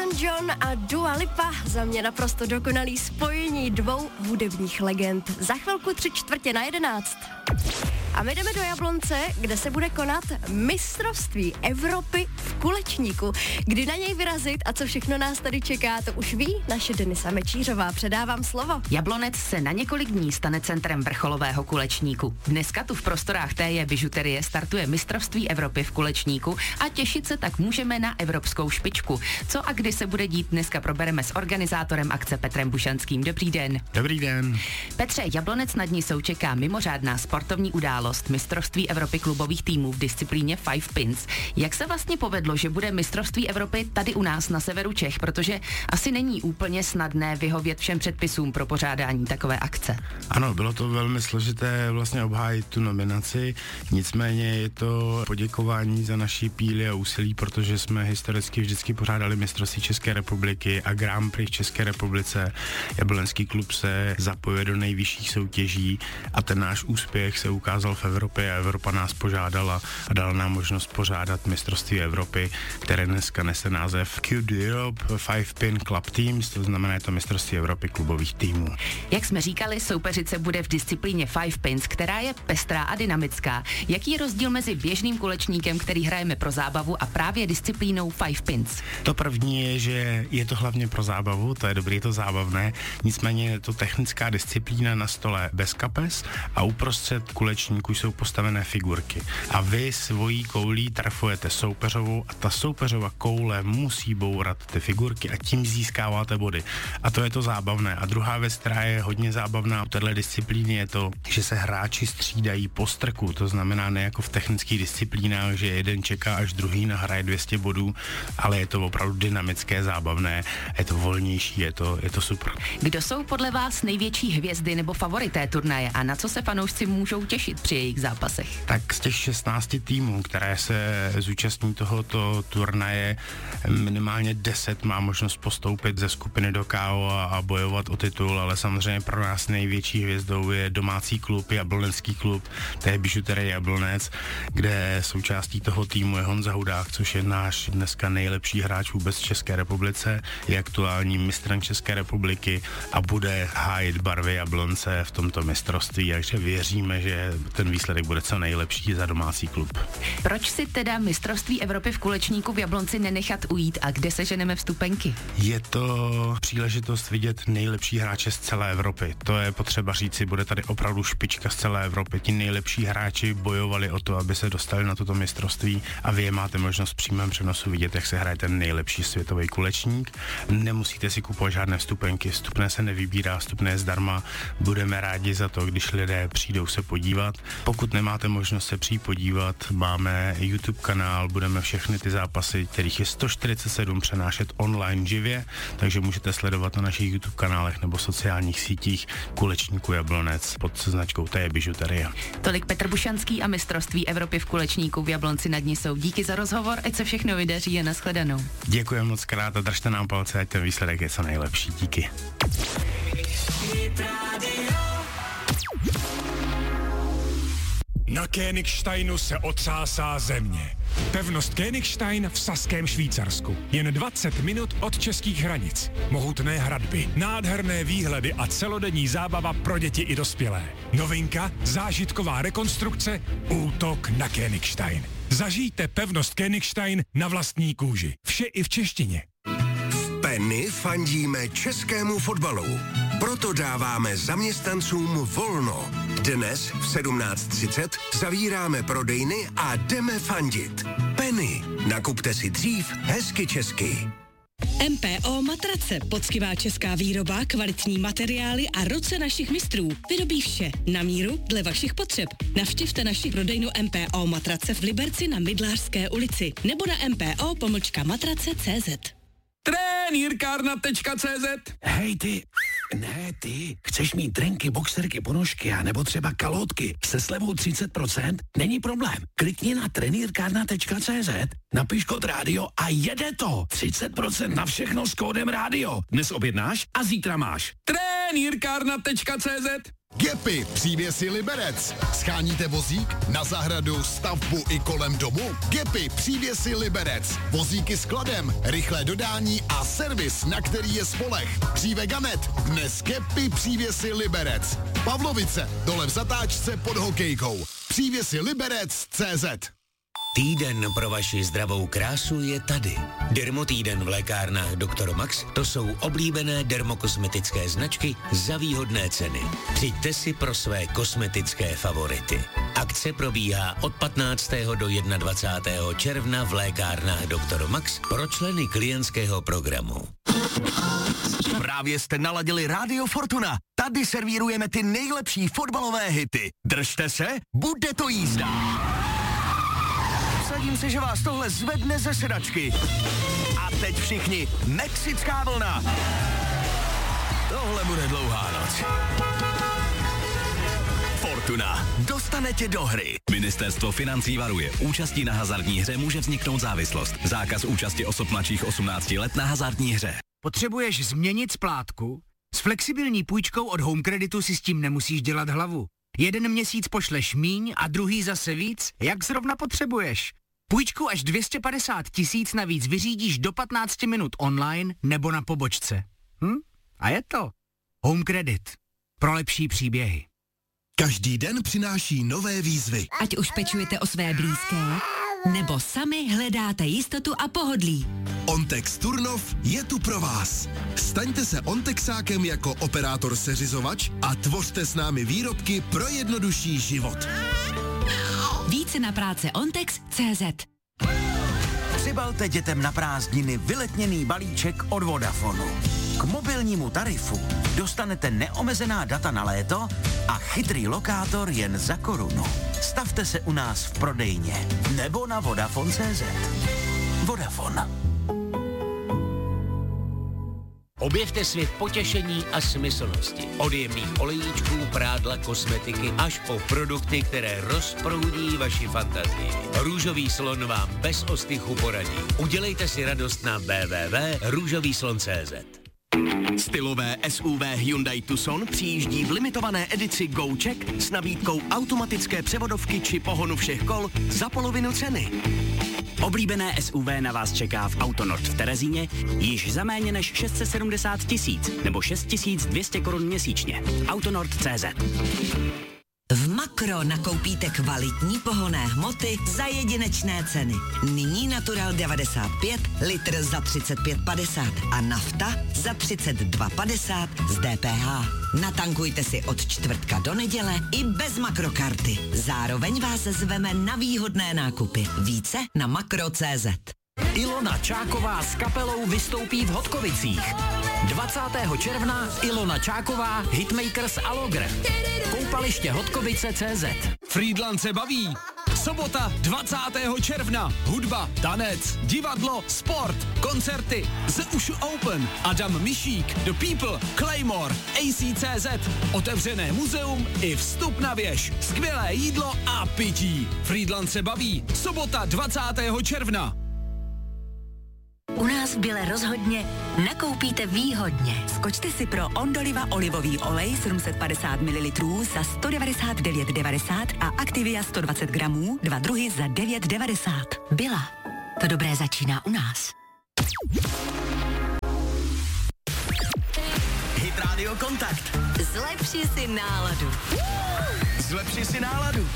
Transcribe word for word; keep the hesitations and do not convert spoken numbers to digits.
Elton John a Dua Lipa, za mě naprosto dokonalý spojení dvou hudebních legend. Za chvilku tři čtvrtě na jedenáct. A my jdeme do Jablonce, kde se bude konat mistrovství Evropy v kulečníku. Kdy na něj vyrazit a co všechno nás tady čeká, to už ví naše Denisa Mečířová. Předávám slovo. Jablonec se na několik dní stane centrem vrcholového kulečníku. Dneska tu v prostorách té je bižuterie startuje mistrovství Evropy v kulečníku a těšit se tak můžeme na evropskou špičku. Co a kdy se bude dít, dneska probereme s organizátorem akce Petrem Bušanským. Dobrý den. Dobrý den. Petře, Jablonec nad Nisou čeká mimořádná sportovní událost mistrovství Evropy klubových týmů v disciplíně Five Pins. Jak se vlastně povedlo, že bude mistrovství Evropy tady u nás na severu Čech, protože asi není úplně snadné vyhovět všem předpisům pro pořádání takové akce? Ano, bylo to velmi složité vlastně obhájit tu nominaci, nicméně je to poděkování za naší píli a úsilí, protože jsme historicky vždycky pořádali mistrovství České republiky a Grand Prix v České republice. Jablonský klub se zapojuje do nejvyšších soutěží a ten náš úspěch se ukázal v Evropě a Evropa nás požádala a dala nám možnost pořádat mistrovství Evropy, které dneska nese název Q D Europe Five Pin Club Teams, to znamená je to mistrovství Evropy klubových týmů. Jak jsme říkali, soupeřit se bude v disciplíně Five Pins, která je pestrá a dynamická. Jaký je rozdíl mezi běžným kulečníkem, který hrajeme pro zábavu, a právě disciplínou Five Pins? To první je, že je to hlavně pro zábavu, to je dobré, je to zábavné, nicméně je to technická disciplína na stole bez kapes a uprostřed kulečníku jsou postavené figurky. A vy svojí koulí trefujete soupeřovou a ta soupeřova koule musí bourat ty figurky a tím získáváte body. A to je to zábavné. A druhá věc, která je hodně zábavná u téhle disciplíny, je to, že se hráči střídají po strku. To znamená ne jako v technických disciplínách, že jeden čeká, až druhý nahraje dvě stě bodů, ale je to opravdu dynamické, zábavné, je to volnější, je to, je to super. Kdo jsou podle vás největší hvězdy nebo favorité turnaje a na co se fanoušci můžou těšit při jejich zápasech? Tak z těch šestnácti týmů, které se zúčastní tohoto turnaje, minimálně deset má možnost postoupit ze skupiny do K O a, a bojovat o titul, ale samozřejmě pro nás největší hvězdou je domácí klub, Jablonecký klub, to je bižuterie Jablonec, kde součástí toho týmu je Honza Hudák, což je náš dneska nejlepší hráč vůbec v České republice, je aktuálním mistrem České republiky a bude hájit barvy Jablonce v tomto mistrovství, takže věříme, že ten výsledek bude co nejlepší za domácí klub. Proč si teda mistrovství Evropy v kulečníku v Jablonci nenechat ujít a kde seženeme vstupenky? Je to příležitost vidět nejlepší hráče z celé Evropy. To je potřeba říci, bude tady opravdu špička z celé Evropy. Ti nejlepší hráči bojovali o to, aby se dostali na toto mistrovství a vy je máte možnost v přímém přenosu vidět, jak se hraje ten nejlepší světový kulečník. Nemusíte si kupovat žádné vstupenky, vstupné se nevybírá, vstupné je zdarma. Budeme rádi za to, když lidé přijdou se podívat. Pokud nemáte možnost se přijít podívat, máme YouTube kanál, budeme všechny ty zápasy, kterých je sto čtyřicet sedm, přenášet online živě, takže můžete sledovat na našich YouTube kanálech nebo sociálních sítích Kulečníku Jablonec pod značkou T je bižuterie. Tolik Petr Bušanský a mistrovství Evropy v kulečníku v Jablonci nad Nisou. Díky za rozhovor, ať se všechno vydaří a nashledanou. Děkujeme moc krát a držte nám palce, ať ten výsledek je co nejlepší. Díky. Na Königsteinu se otřásá země. Pevnost Königstein v saském Švýcarsku. Jen dvacet minut od českých hranic. Mohutné hradby, nádherné výhledy a celodenní zábava pro děti i dospělé. Novinka, zážitková rekonstrukce, útok na Königstein. Zažijte pevnost Königstein na vlastní kůži. Vše i v češtině. V Penny fandíme českému fotbalu. Proto dáváme zaměstnancům volno. Dnes v sedmnáct třicet zavíráme prodejny a jdeme fandit. Penny. Nakupte si dřív hezky česky. M P O Matrace, poctivá česká výroba, kvalitní materiály a ruce našich mistrů. Vyrobí vše na míru dle vašich potřeb. Navštivte naši prodejnu M P O Matrace v Liberci na Mydlářské ulici nebo na mpo pomlčka matrace tečka cé zet. Trenýrkárna tečka cé zet. Hej ty, ne ty, chceš mít trenky, boxerky, ponožky a nebo třeba kalhotky se slevou třicet procent? Není problém. Klikni na trenýrkárna tečka cé zet, napiš kód rádio a jede to. třicet procent na všechno s kódem rádio. Dnes objednáš a zítra máš. Trenýrkárna tečka cé zet. Gepy, přívěsy Liberec. Scháníte vozík na zahradu, stavbu i kolem domu? Gepy, přívěsy Liberec. Vozíky s kladem, rychlé dodání a servis, na který je spoleh. Dříve Ganet, dnes Gepy, přívěsy Liberec. Pavlovice, dole v zatáčce pod hokejkou. Přívěsy Liberec tečka cé zet. Týden pro vaši zdravou krásu je tady. Dermotýden v lékárnách doktor Max, to jsou oblíbené dermokosmetické značky za výhodné ceny. Přijďte si pro své kosmetické favority. Akce probíhá od patnáctého do dvacátého prvního června v lékárnách doktor Max pro členy klientského programu. Právě jste naladili Rádio Fortuna. Tady servírujeme ty nejlepší fotbalové hity. Držte se, bude to jízda. Vsadím se, že vás tohle zvedne ze sedačky. A teď všichni, mexická vlna. Tohle bude dlouhá noc. Fortuna, dostane tě do hry. Ministerstvo financí varuje. Účastí na hazardní hře může vzniknout závislost. Zákaz účasti osob mladších osmnácti let na hazardní hře. Potřebuješ změnit splátku? S flexibilní půjčkou od Home Creditu si s tím nemusíš dělat hlavu. Jeden měsíc pošleš míň a druhý zase víc, jak zrovna potřebuješ. Půjčku až dvě stě padesát tisíc navíc vyřídíš do patnácti minut online nebo na pobočce. Hm? A je to Home Credit. Pro lepší příběhy. Každý den přináší nové výzvy. Ať už pečujete o své blízké, nebo sami hledáte jistotu a pohodlí. Ontex Turnov je tu pro vás. Staňte se Ontexákem jako operátor seřizovač a tvořte s námi výrobky pro jednodušší život. Více na práce Ontex tečka cé zet. Přibalte dětem na prázdniny vyletněný balíček od Vodafonu. K mobilnímu tarifu dostanete neomezená data na léto a chytrý lokátor jen za korunu. Stavte se u nás v prodejně nebo na Vodafone tečka cé zet. Vodafone. Objevte svět potěšení a smyslnosti. Od jemných olejíčků, prádla, kosmetiky až po produkty, které rozproudí vaši fantazii. Růžový slon vám bez ostychu poradí. Udělejte si radost na w w w tečka růžový slon tečka cé zet. Stylové S U V Hyundai Tucson přijíždí v limitované edici Go-Check s nabídkou automatické převodovky či pohonu všech kol za polovinu ceny. Oblíbené S U V na vás čeká v Autonord v Terezíně již za méně než šest set sedmdesát tisíc nebo šest tisíc dvě stě korun měsíčně. Autonord tečka cé zet. V Makro nakoupíte kvalitní pohonné hmoty za jedinečné ceny. Nyní Natural devadesát pět, litr za třicet pět padesát a nafta za třicet dva padesát z D P H. Natankujte si od čtvrtka do neděle i bez Makrokarty. Zároveň vás zveme na výhodné nákupy. Více na makro tečka cé zet. Ilona Čáková s kapelou vystoupí v Hodkovicích. dvacátého června Ilona Čáková, Hitmakers a Logr. Koupaliště Hodkovice tečka cé zet. Frýdlant se baví. Sobota dvacátého června. Hudba, tanec, divadlo, sport, koncerty. The Ushu Open, Adam Mišík, The People, Claymore, A C tečka cé zet. Otevřené muzeum i vstup na věž. Skvělé jídlo a pití. Frýdlant se baví. Sobota dvacátého června. U nás v Bile rozhodně nakoupíte výhodně. Skočte si pro Ondoliva olivový olej sedm set padesát mililitrů za sto devadesát devět devadesát a Activia sto dvacet gramů, dva druhy za devět devadesát. Byla. To dobré začíná u nás. Hit Radio Kontakt. Zlepši si náladu. Zlepši si náladu.